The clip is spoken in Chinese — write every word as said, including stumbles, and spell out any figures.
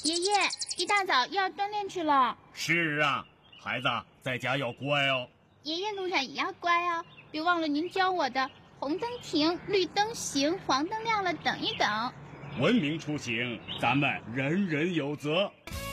爷爷，一大早又要锻炼去了。 是啊，孩子在家要乖哦。 爷爷路上也要乖哦，别忘了您教我的红灯停，绿灯行，黄灯亮了等一等。 文明出行，咱们人人有责。